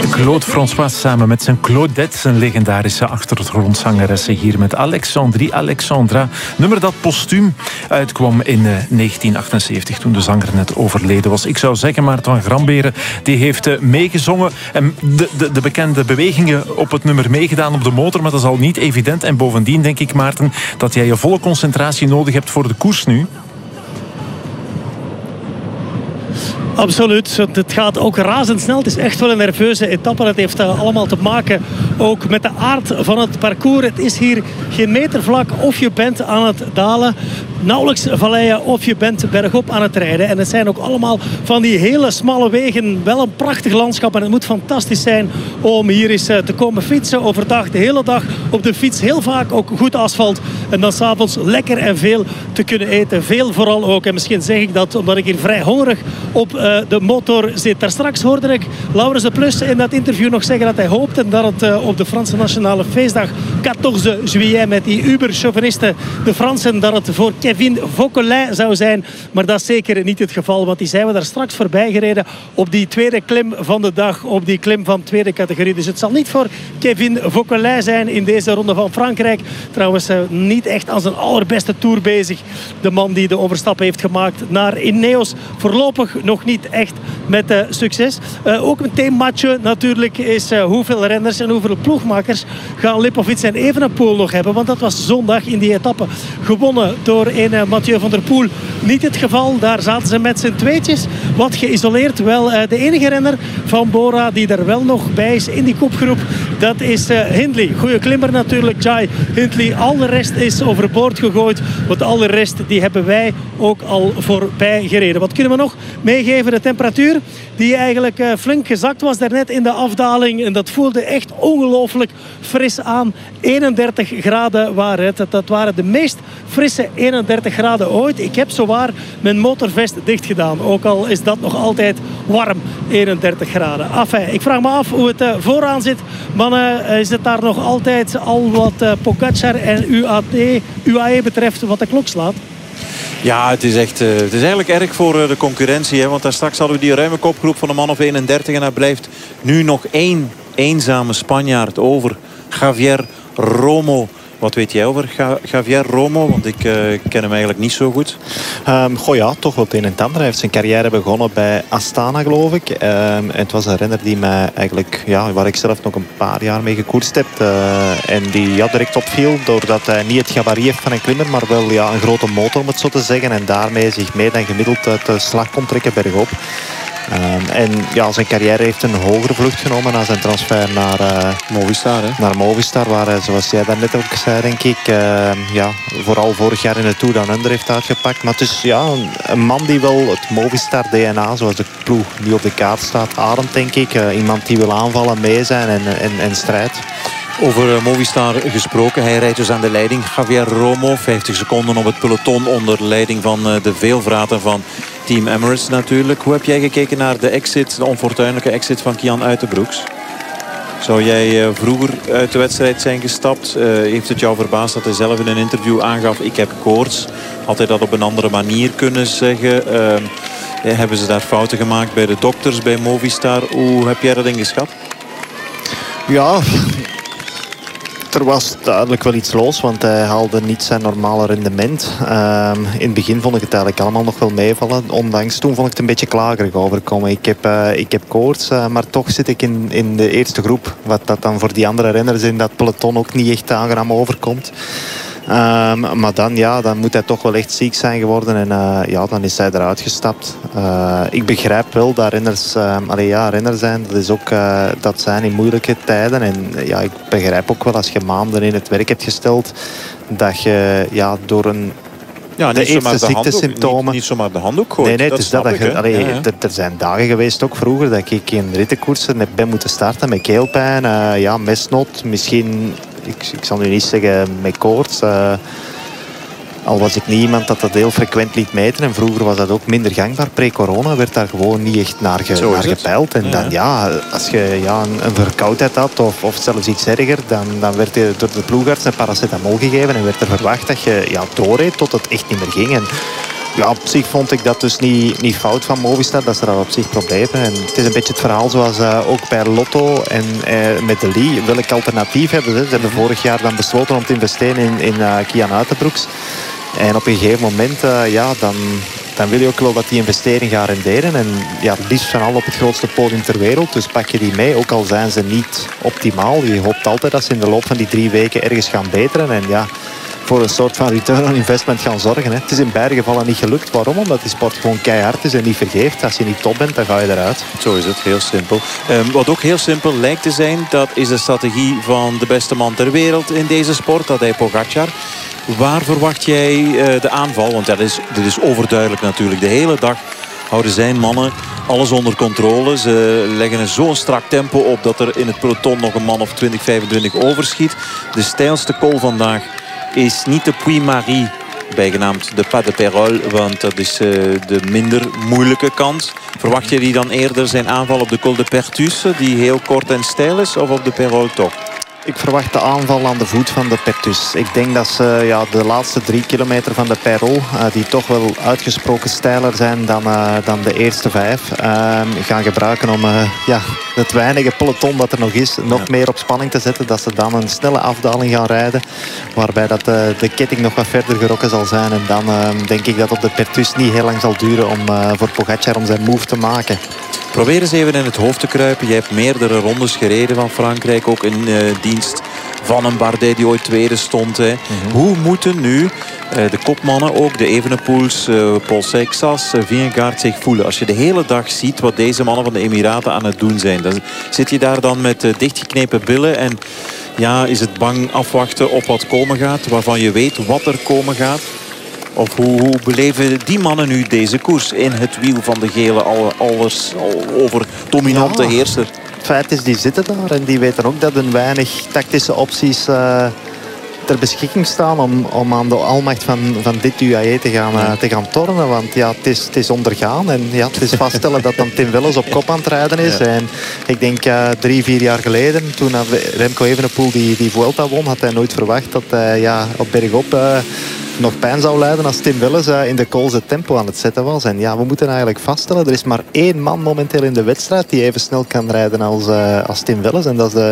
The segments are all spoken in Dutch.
Claude François samen met zijn Claudette, zijn legendarische achtergrondzangeressen, hier met Alexandra. Nummer dat postuum uitkwam in 1978, toen de zanger net overleden was. Ik zou zeggen, Maarten van Gramberen, die heeft meegezongen en de bekende bewegingen op het nummer meegedaan op de motor, maar dat is al niet evident. En bovendien denk ik, Maarten, dat jij je volle concentratie nodig hebt voor de koers nu. Absoluut, het gaat ook razendsnel. Het is echt wel een nerveuze etappe. Het heeft allemaal te maken ook met de aard van het parcours. Het is hier geen meter vlak of je bent aan het dalen. Nauwelijks valleien of je bent bergop aan het rijden. En het zijn ook allemaal van die hele smalle wegen. Wel een prachtig landschap en het moet fantastisch zijn om hier eens te komen fietsen. Overdag, de hele dag op de fiets. Heel vaak ook goed asfalt. En dan s'avonds lekker en veel te kunnen eten. Veel vooral ook. En misschien zeg ik dat omdat ik hier vrij hongerig op de motor zit. Daarstraks hoorde ik Laurens de Plus in dat interview nog zeggen dat hij hoopte dat het op de Franse nationale feestdag 14 juillet met die uber-chauvinisten, de Fransen, dat het voor Kevin Vauquelin zou zijn. Maar dat is zeker niet het geval, want die zijn we daar straks voorbij gereden op die tweede klim van de dag, op die klim van tweede categorie. Dus het zal niet voor Kevin Vauquelin zijn in deze ronde van Frankrijk. Trouwens niet echt aan zijn allerbeste tour bezig. De man die de overstap heeft gemaakt naar Ineos. Voorlopig nog niet echt met succes. Ook meteen matje natuurlijk is hoeveel renners en hoeveel ploegmakers gaan Lipovic en Evenepoel nog hebben. Want dat was zondag in die etappe gewonnen door een Mathieu van der Poel. Niet het geval. Daar zaten ze met z'n tweetjes. Wat geïsoleerd. Wel de enige renner van Bora die er wel nog bij is in die kopgroep. Dat is Hindley. Goeie klimmer natuurlijk. Jai Hindley. Al de rest is overboord gegooid. Want al de rest die hebben wij ook al voorbij gereden. Wat kunnen we nog meegeven? De temperatuur die eigenlijk flink gezakt was daarnet in de afdaling. En dat voelde echt ongelooflijk fris aan. 31 graden waren het. Dat waren de meest frisse 31 graden ooit. Ik heb zowaar mijn motorvest dicht gedaan. Ook al is dat nog altijd warm. 31 graden. Enfin, ik vraag me af hoe het vooraan zit. Mannen, is het daar nog altijd al wat Pogacar en UAE betreft wat de klok slaat? Ja, het is eigenlijk erg voor de concurrentie. Hè? Want daar straks hadden we die ruime kopgroep van een man of 31. En daar blijft nu nog één eenzame Spanjaard over. Javier Romo. Wat weet jij over Javier Romo? Want ik ken hem eigenlijk niet zo goed. Ja, toch wel het een en het ander. Hij heeft zijn carrière begonnen bij Astana, geloof ik. Het was een renner die mij eigenlijk, waar ik zelf nog een paar jaar mee gekoerst heb. En die direct opviel doordat hij niet het gabarit heeft van een klimmer, maar wel een grote motor, om het zo te zeggen. En daarmee zich meer dan gemiddeld uit de slag kon trekken bergop. Zijn carrière heeft een hogere vlucht genomen na zijn transfer naar Movistar. Hè? Naar Movistar, waar hij, zoals jij daarnet ook zei, denk ik, vooral vorig jaar in de Tour Down Under heeft uitgepakt. Maar het is een man die wel het Movistar DNA, zoals de ploeg die op de kaart staat, ademt, denk ik. Iemand die wil aanvallen, mee zijn en strijdt. Over Movistar gesproken. Hij rijdt dus aan de leiding. Javier Romo, 50 seconden op het peloton onder leiding van de veelvrater van Team Emirates natuurlijk. Hoe heb jij gekeken naar de onfortuinlijke exit van Kian Uitenbroeks? Zou jij vroeger uit de wedstrijd zijn gestapt? Heeft het jou verbaasd dat hij zelf in een interview aangaf: ik heb koorts? Had hij dat op een andere manier kunnen zeggen? Hebben ze daar fouten gemaakt bij de dokters bij Movistar? Hoe heb jij dat ingeschat? Ja, er was duidelijk wel iets los, want hij haalde niet zijn normale rendement. In het begin vond ik het eigenlijk allemaal nog wel meevallen. Ondanks toen vond ik het een beetje klagerig overkomen. Ik heb koorts, maar toch zit ik in de eerste groep. Wat dat dan voor die andere renners in dat peloton ook niet echt aangenaam overkomt. Maar dan moet hij toch wel echt ziek zijn geworden. En dan is hij eruit gestapt. Ik begrijp wel dat renners renner zijn. Dat is ook dat zijn in moeilijke tijden. En ik begrijp ook wel als je maanden in het werk hebt gesteld, dat je door een de eerste ziektesymptomen niet zomaar de handdoek gooit. Nee, het is dat er zijn dagen geweest ook vroeger dat ik in rittenkoersen ben moeten starten met keelpijn, mesnot, misschien. Ik zal nu niet zeggen met koorts. Al was ik niet iemand dat heel frequent liet meten. En vroeger was dat ook minder gangbaar. Pre-corona werd daar gewoon niet echt naar gepeild. En dan als je een verkoudheid had of zelfs iets erger, dan werd er door de ploegarts een paracetamol gegeven. En werd er verwacht dat je doorreed tot het echt niet meer ging. En Ja, op zich vond ik dat dus niet fout van Movistar, dat ze dat op zich proberen. En het is een beetje het verhaal zoals ook bij Lotto en met de Lee. Welk alternatief hebben ze? Ze hebben vorig jaar dan besloten om te investeren in Kian Uitenbroeks. En op een gegeven moment, dan wil je ook wel dat die investering gaat renderen. En ja, het liefst van al op het grootste podium ter wereld. Dus pak je die mee, ook al zijn ze niet optimaal. Je hoopt altijd dat ze in de loop van die 3 weken ergens gaan beteren. En ja, voor een soort van return on investment gaan zorgen. Hè. Het is in beide gevallen niet gelukt. Waarom? Omdat die sport gewoon keihard is en niet vergeeft. Als je niet top bent, dan ga je eruit. Zo is het, heel simpel. Wat ook heel simpel lijkt te zijn, dat is de strategie van de beste man ter wereld in deze sport, Tadej Pogačar. Waar verwacht jij de aanval? Want dit is overduidelijk natuurlijk. De hele dag houden zijn mannen alles onder controle. Ze leggen een zo'n strak tempo op dat er in het peloton nog een man of 20, 25 overschiet. De steilste col vandaag is niet de Puy-Marie, bijgenaamd de Pas de Pérol, want dat is de minder moeilijke kant. Verwacht je die dan eerder zijn aanval op de Col de Perthus, die heel kort en steil is, of op de Pérol toch? Ik verwacht de aanval aan de voet van de Perthus. Ik denk dat ze de laatste 3 kilometer van de Pérol, die toch wel uitgesproken steiler zijn dan de eerste 5, gaan gebruiken om het weinige peloton dat er nog is, nog meer op spanning te zetten. Dat ze dan een snelle afdaling gaan rijden, waarbij dat de ketting nog wat verder gerokken zal zijn. En dan denk ik dat op de Perthus niet heel lang zal duren voor Pogačar om zijn move te maken. Probeer eens even in het hoofd te kruipen. Je hebt meerdere rondes gereden van Frankrijk. Ook in dienst van een Bardet die ooit tweede stond. Hè. Hoe moeten nu de kopmannen, ook de Evenepoels, Paul Seixas, Vingegaard zich voelen? Als je de hele dag ziet wat deze mannen van de Emiraten aan het doen zijn. Dan zit je daar dan met dichtgeknepen billen. En ja, is het bang afwachten op wat komen gaat. Waarvan je weet wat er komen gaat. Of hoe beleven die mannen nu deze koers in het wiel van de gele alles over dominante heerser? Het feit is, die zitten daar en die weten ook dat een weinig tactische opties ter beschikking staan om aan de almacht van dit UAE te gaan tornen. Want ja, het is ondergaan en ja, het is vaststellen dat dan Tim Wellens op kop aan het rijden is. Ja. En ik denk 3-4 jaar geleden, toen Remco Evenepoel die Vuelta won, had hij nooit verwacht dat hij op bergop nog pijn zou lijden als Tim Wellens in de cols het tempo aan het zetten was. En ja, we moeten eigenlijk vaststellen, er is maar 1 man momenteel in de wedstrijd die even snel kan rijden als Tim Wellens. En dat is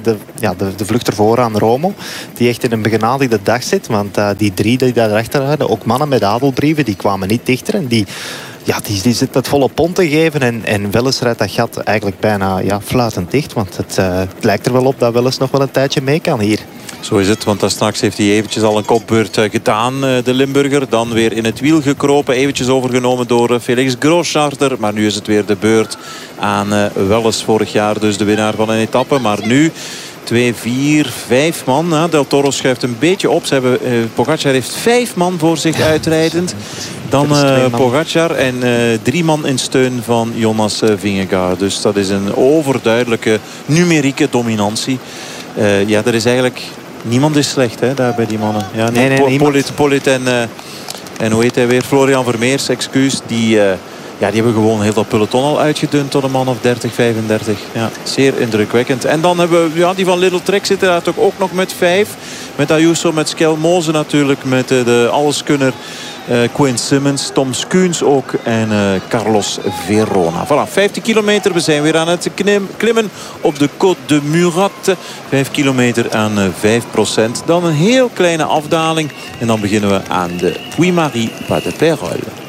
de vluchter vooraan, Romo, die echt in een begenadigde dag zit. Want die 3 die daarachter rijden, ook mannen met adelbrieven, die kwamen niet dichter. En die zit met volle pond te geven. En Wellens rijdt dat gat eigenlijk bijna fluitend dicht. Want het lijkt er wel op dat Wellens nog wel een tijdje mee kan hier. Zo is het, want daar straks heeft hij eventjes al een kopbeurt gedaan, de Limburger. Dan weer in het wiel gekropen, eventjes overgenomen door Felix Grosscharter. Maar nu is het weer de beurt aan Wellens, vorig jaar dus de winnaar van een etappe. Maar nu 2, 4, 5 man. Del Toro schuift een beetje op. Pogačar heeft 5 man voor zich uitrijdend. Dan Pogačar en 3 man in steun van Jonas Vingegaard. Dus dat is een overduidelijke numerieke dominantie. Er is eigenlijk... Niemand is slecht daar bij die mannen. Ja, nee, Polit en hoe heet hij weer? Florian Vermeers, excuus. Die hebben gewoon heel dat peloton al uitgedund tot een man of 30, 35. Ja, zeer indrukwekkend. En dan hebben we die van Little Trek zitten daar toch ook nog met 5. Met Ayuso, met Skelmose natuurlijk. Met de alleskunner Quinn Simmons, Tom Skuens ook en Carlos Verona. Voilà, 15 kilometer. We zijn weer aan het klimmen op de Côte de Murat. 5 kilometer aan 5%. Dan een heel kleine afdaling. En dan beginnen we aan de Puy-Marie Pas de Pérol.